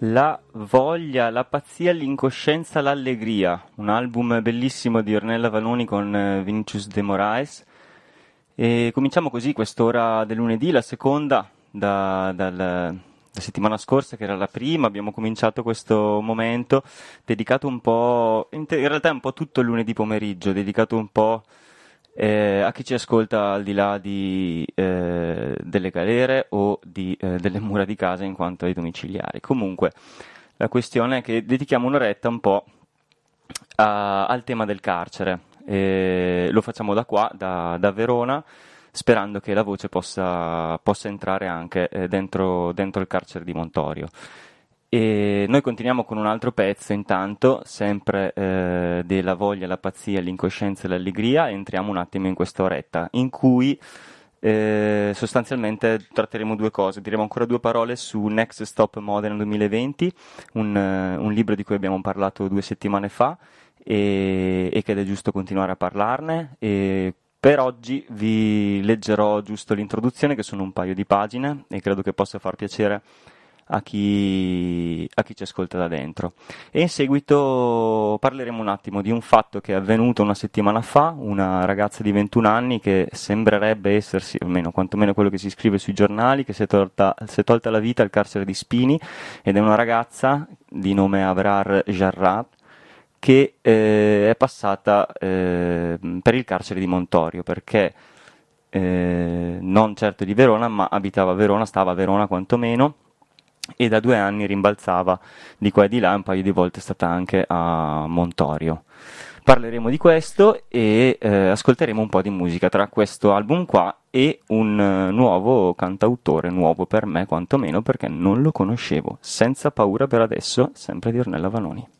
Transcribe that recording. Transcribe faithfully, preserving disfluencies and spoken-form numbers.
La voglia, la pazzia, l'incoscienza, l'allegria, un album bellissimo di Ornella Vanoni con eh, Vinicius de Moraes. E cominciamo così quest'ora del lunedì, la seconda da, dal, la settimana scorsa che era la prima. Abbiamo cominciato questo momento dedicato un po', in, te- in realtà è un po' tutto il lunedì pomeriggio, dedicato un po' eh, a chi ci ascolta al di là di, eh, delle galere o di, eh, delle mura di casa in quanto ai domiciliari. Comunque, la questione è che dedichiamo un'oretta un po' a- al tema del carcere. E lo facciamo da qua, da, da Verona, sperando che la voce possa, possa entrare anche eh, dentro, dentro il carcere di Montorio. E noi continuiamo con un altro pezzo intanto, sempre eh, della voglia, la pazzia, l'incoscienza e l'allegria. Entriamo un attimo in questa oretta in cui eh, sostanzialmente tratteremo due cose. Diremo ancora due parole su Next Stop Modena duemilaventi, un, eh, un libro di cui abbiamo parlato due settimane fa e, e che ed è giusto continuare a parlarne. E per oggi vi leggerò giusto l'introduzione, che sono un paio di pagine e credo che possa far piacere a chi, a chi ci ascolta da dentro. E in seguito parleremo un attimo di un fatto che è avvenuto una settimana fa. Una ragazza di ventuno anni che sembrerebbe essersi, almeno quantomeno quello che si scrive sui giornali, che si è tolta, si è tolta la vita al carcere di Spini, ed è una ragazza di nome Abrar Jarrah che eh, è passata eh, per il carcere di Montorio, perché eh, non certo di Verona, ma abitava a Verona, stava a Verona quantomeno, e da due anni rimbalzava di qua e di là, un paio di volte è stata anche a Montorio. Parleremo di questo e eh, ascolteremo un po' di musica tra questo album qua e un eh, nuovo cantautore, nuovo per me quantomeno perché non lo conoscevo. Senza paura per adesso, sempre di Ornella Vanoni.